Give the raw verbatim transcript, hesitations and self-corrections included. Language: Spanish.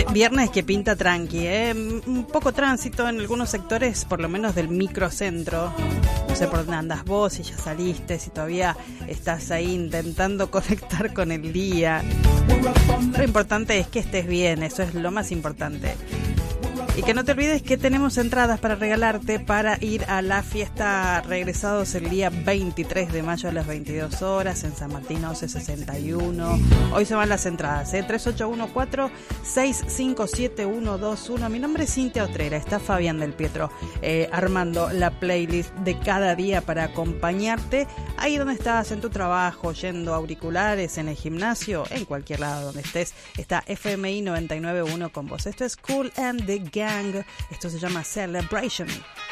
Viernes que pinta tranqui, ¿eh? Un poco tránsito en algunos sectores, por lo menos del microcentro. No sé por dónde andas vos, si ya saliste, si todavía estás ahí intentando conectar con el día. Lo importante es que estés bien, eso es lo más importante. Y que no te olvides que tenemos entradas para regalarte para ir a la fiesta Regresados el día veintitrés de mayo a las veintidós horas en San Martín once sesenta y uno. Hoy se van las entradas, ¿eh? tres ocho uno cuatro seis cinco siete uno dos uno. Mi nombre es Cintia Otrera, está Fabián del Pietro eh, armando la playlist de cada día para acompañarte ahí donde estás, en tu trabajo, yendo auriculares, en el gimnasio, en cualquier lado donde estés. Está F M I noventa y nueve punto uno con vos. Esto es Kool and the Gang. Esto se llama Celebration.